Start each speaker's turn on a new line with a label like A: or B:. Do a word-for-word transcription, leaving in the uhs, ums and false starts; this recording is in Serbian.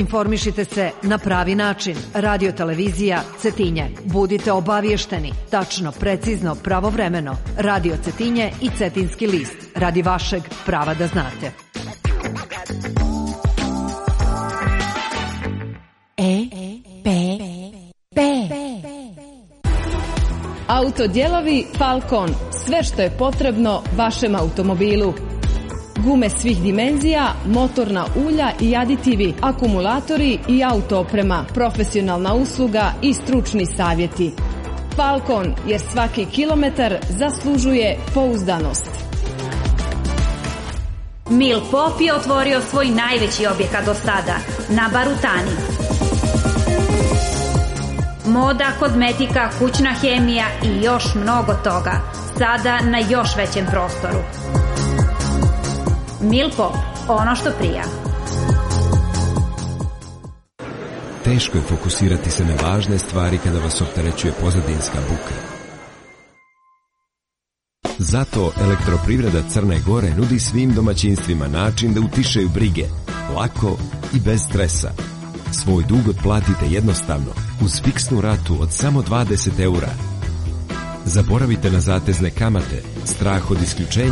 A: Informišite se na pravi način. Radio televizija Cetinje. Budite obavješteni, tačno, precizno, pravovremeno. Radio Cetinje i Cetinski list. Radi vašeg prava da znate.
B: E, P, P. Autodijelovi Falcon. Sve što je potrebno vašem automobilu. Gume svih dimenzija, motorna ulja i aditivi, akumulatori i auto oprema, profesionalna usluga i stručni savjeti. Falcon, jer svaki kilometar zaslužuje pouzdanost.
C: Milpop je otvorio svoj najveći objekat do sada, na Barutani. Moda, kozmetika, kućna hemija i još mnogo toga, sada na još većem prostoru. Milpop, ono što prija.
D: Teško je fokusirati se na važne stvari kada vas opterećuje pozadinska buka. Zato Elektroprivreda Crne Gore nudi svim domaćinstvima način da utišaju brige, lako i bez stresa. Svoj dug otplatite jednostavno, uz fiksnu ratu od samo dvadeset eura. Zaboravite na zatezne kamate, strah od isključenja